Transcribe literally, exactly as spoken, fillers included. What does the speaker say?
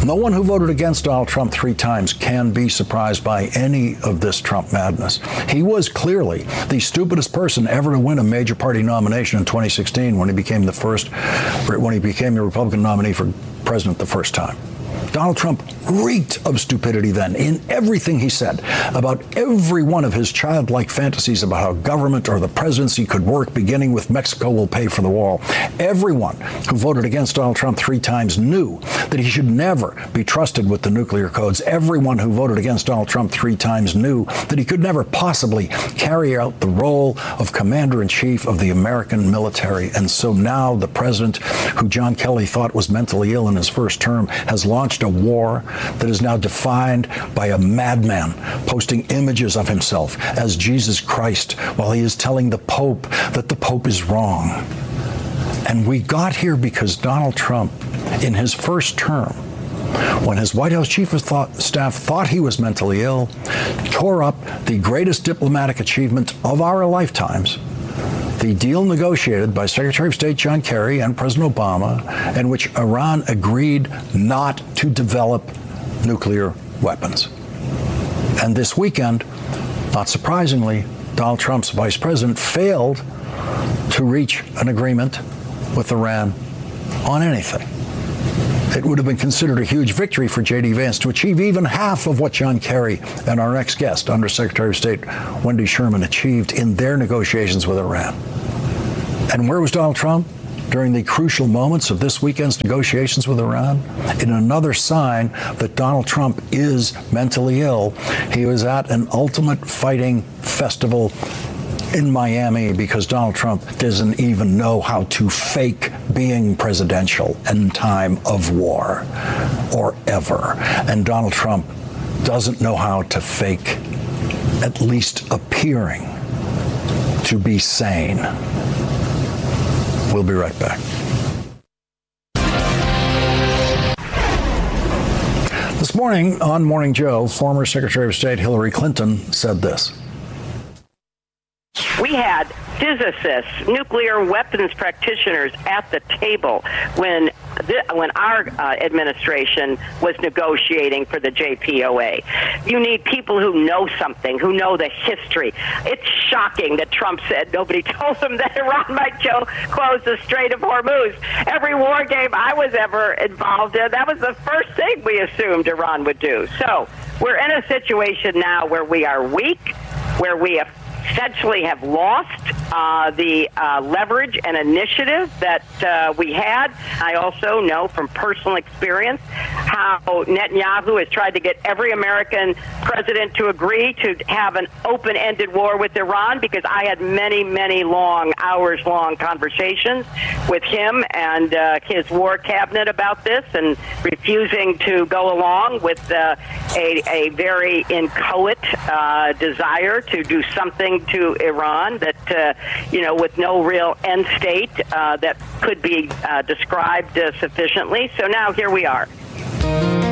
No one who voted against Donald Trump three times can be surprised by any of this Trump madness. He was clearly the stupidest person ever to win a major party nomination in twenty sixteen when he became the first, when he became the Republican nominee for president the first time. Donald Trump reeked of stupidity then in everything he said about every one of his childlike fantasies about how government or the presidency could work, beginning with Mexico will pay for the wall. Everyone who voted against Donald Trump three times knew that he should never be trusted with the nuclear codes. Everyone who voted against Donald Trump three times knew that he could never possibly carry out the role of commander-in-chief of the American military. And so now the president, who John Kelly thought was mentally ill in his first term, has launched a war that is now defined by a madman posting images of himself as Jesus Christ while he is telling the Pope that the Pope is wrong. And we got here because Donald Trump, in his first term, when his White House chief of thought, staff thought he was mentally ill, tore up the greatest diplomatic achievement of our lifetimes, the deal negotiated by Secretary of State John Kerry and President Obama, in which Iran agreed not to develop nuclear weapons. And this weekend, not surprisingly, Donald Trump's vice president failed to reach an agreement with Iran on anything. It would have been considered a huge victory for J D Vance to achieve even half of what John Kerry and our next guest, Under Secretary of State Wendy Sherman, achieved in their negotiations with Iran. And where was Donald Trump during the crucial moments of this weekend's negotiations with Iran? In another sign that Donald Trump is mentally ill, he was at an ultimate fighting festival in Miami because Donald Trump doesn't even know how to fake being presidential in time of war or ever. And Donald Trump doesn't know how to fake at least appearing to be sane. We'll be right back. This morning on Morning Joe, former Secretary of State Hillary Clinton said this. We had physicists, nuclear weapons practitioners at the table when th- when our uh, administration was negotiating for the J P O A. You need people who know something, who know the history. It's shocking that Trump said nobody told him that Iran might go close the Strait of Hormuz. Every war game I was ever involved in, that was the first thing we assumed Iran would do. So we're in a situation now where we are weak, where we have essentially have lost uh, the uh, leverage and initiative that uh, we had. I also know from personal experience how Netanyahu has tried to get every American president to agree to have an open-ended war with Iran, because I had many, many long, hours-long conversations with him and uh, his war cabinet about this, and refusing to go along with uh, a, a very inchoate uh, desire to do something to Iran that, uh, you know, with no real end state uh, that could be uh, described uh, sufficiently. So now here we are.